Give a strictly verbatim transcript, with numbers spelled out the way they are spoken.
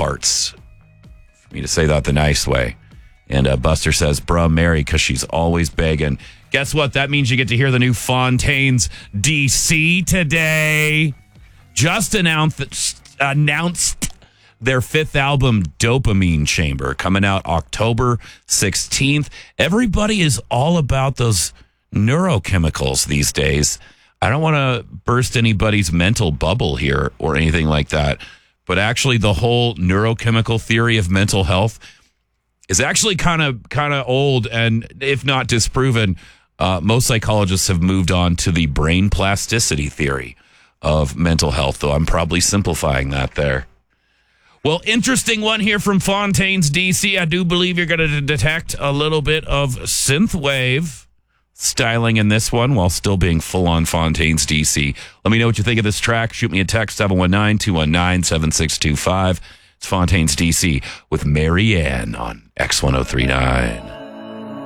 parts. For me to say that the nice way. And uh, Buster says, bruh, Mary, because she's always begging. Guess what? That means you get to hear the new Fontaines D C today. Just announced, announced their fifth album, Dopamine Chamber, coming out October sixteenth. Everybody is all about those neurochemicals these days. I don't want to burst anybody's mental bubble here or anything like that, but actually the whole neurochemical theory of mental health is actually kind of kind of old, and if not disproven, uh, most psychologists have moved on to the brain plasticity theory of mental health, though I'm probably simplifying that there. Well, interesting one here from Fontaines D C. I do believe you're going to detect a little bit of synthwave styling in this one while still being full-on Fontaines D C. Let me know what you think of this track. Shoot me a text, seven one nine, two one nine, seven six two five. It's Fontaines D C with Mary Ann on X ten thirty-nine.